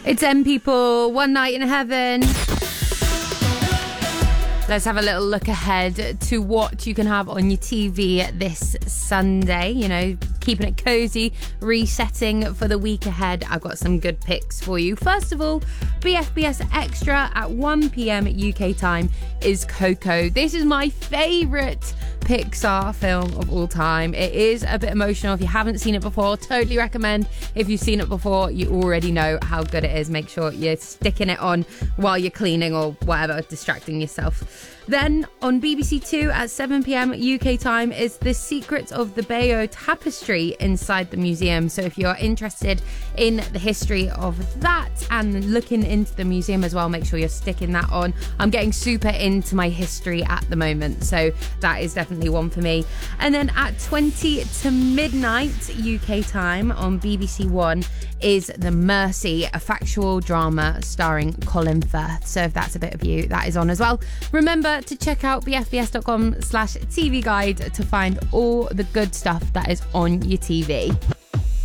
It's M People, One Night in Heaven. Let's have a little look ahead to what you can have on your TV this Sunday. You know, keeping it cozy, resetting for the week ahead. I've got some good picks for you. First of all, BFBS Extra at 1 p.m. UK time is Coco. This is my favourite Pixar film of all time. It is a bit emotional. If you haven't seen it before, totally recommend. If you've seen it before, you already know how good it is. Make sure you're sticking it on while you're cleaning or whatever, distracting yourself. Then on BBC Two at 7 p.m. UK time is The Secrets of the Bayeux Tapestry inside the museum. So if you're interested in the history of that and looking into the museum as well, make sure you're sticking that on. I'm getting super into my history at the moment, so that is definitely one for me. And then at 20 to midnight UK time on BBC One is The Mercy, a factual drama starring Colin Firth. So if that's a bit of you, that is on as well. Remember to check out bfbs.com/TV guide to find all the good stuff that is on your TV.